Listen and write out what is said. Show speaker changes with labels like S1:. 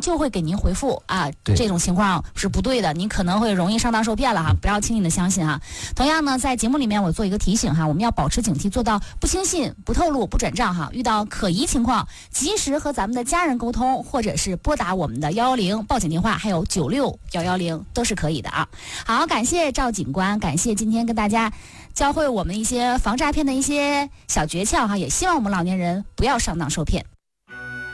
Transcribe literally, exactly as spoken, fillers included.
S1: 就会给您回复啊，这种情况是不对的，您可能会容易上当受骗了哈，不要轻易的相信哈。同样呢，在节目里面我做一个提醒哈，我们要保持警惕，做到不轻信、不透露、不转账哈。遇到可疑情况，及时和咱们的家人沟通，或者是拨打我们的幺幺零报警电话，还有九六幺幺零都是可以的啊。好，感谢赵警官，感谢今天跟大家教会我们一些防诈骗的一些小诀窍哈，也希望我们老年人不要上当受骗。